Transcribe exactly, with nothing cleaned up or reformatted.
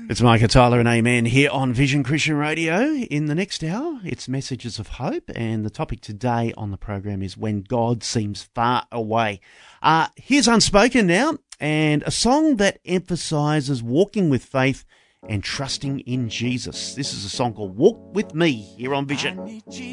It's Micah Tyler and Amen here on Vision Christian Radio. In the next hour, it's Messages of Hope, and the topic today on the program is When God Seems Far Away. Uh, here's Unspoken now, and a song that emphasises walking with faith and trusting in Jesus. This is a song called Walk With Me here on Vision.